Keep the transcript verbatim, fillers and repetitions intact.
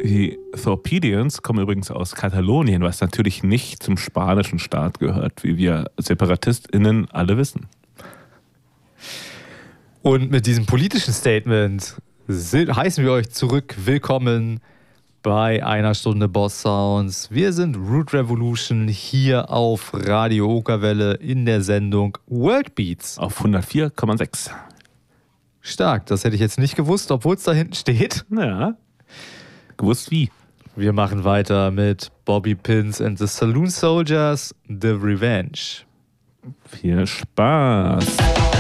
Die Thorpedians kommen übrigens aus Katalonien, was natürlich nicht zum spanischen Staat gehört, wie wir SeparatistInnen alle wissen. Und mit diesem politischen Statement sind, heißen wir euch zurück willkommen bei einer Stunde Boss Sounds. Wir sind Root Revolution hier auf Radio Okerwelle in der Sendung World Beats. Auf hundertvier Komma sechs. Stark, das hätte ich jetzt nicht gewusst, obwohl es da hinten steht. Ja, gewusst wie. Wir machen weiter mit Bobby Pins and the Saloon Soldiers, The Revenge. Viel Spaß.